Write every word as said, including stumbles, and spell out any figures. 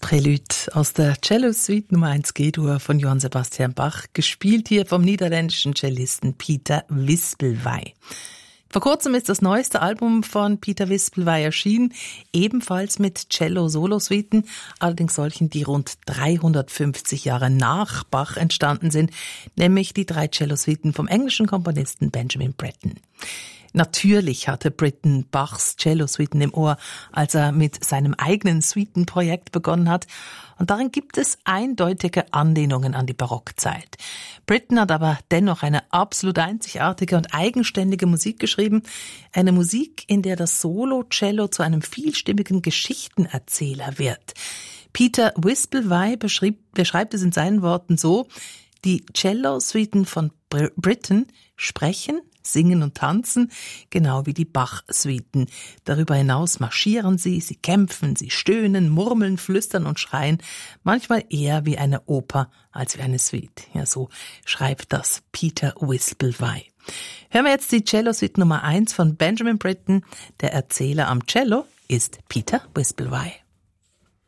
Prälude aus der Cello-Suite Nummer eins G-Dur von Johann Sebastian Bach, gespielt hier vom niederländischen Cellisten Pieter Wispelwey. Vor kurzem ist das neueste Album von Pieter Wispelwey erschienen, ebenfalls mit Cello-Solo-Suiten, allerdings solchen, die rund dreihundertfünfzig Jahre nach Bach entstanden sind, nämlich die drei Cello-Suiten vom englischen Komponisten Benjamin Britten. Natürlich hatte Britten Bachs Cello-Suiten im Ohr, als er mit seinem eigenen Suitenprojekt begonnen hat. Und darin gibt es eindeutige Anlehnungen an die Barockzeit. Britten hat aber dennoch eine absolut einzigartige und eigenständige Musik geschrieben. Eine Musik, in der das Solo-Cello zu einem vielstimmigen Geschichtenerzähler wird. Pieter Wispelwey beschrieb, beschreibt es in seinen Worten so: Die Cello-Suiten von Br- Britten sprechen, singen und tanzen, genau wie die Bach-Suiten. Darüber hinaus marschieren sie, sie kämpfen, sie stöhnen, murmeln, flüstern und schreien, manchmal eher wie eine Oper als wie eine Suite. Ja, so schreibt das Pieter Wispelwey. Hören wir jetzt die Cello-Suite Nummer eins von Benjamin Britten. Der Erzähler am Cello ist Pieter Wispelwey.